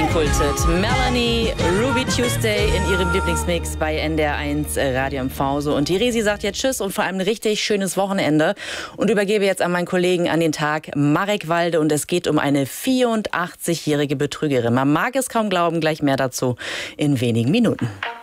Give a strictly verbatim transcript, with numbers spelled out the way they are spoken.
Kultet. Melanie, Ruby Tuesday in ihrem Lieblingsmix bei N D R eins Radio M V. So, und die Resi sagt jetzt Tschüss und vor allem ein richtig schönes Wochenende und übergebe jetzt an meinen Kollegen an den Tag, Marek Walde, und es geht um eine vierundachtzigjährige Betrügerin. Man mag es kaum glauben, gleich mehr dazu in wenigen Minuten.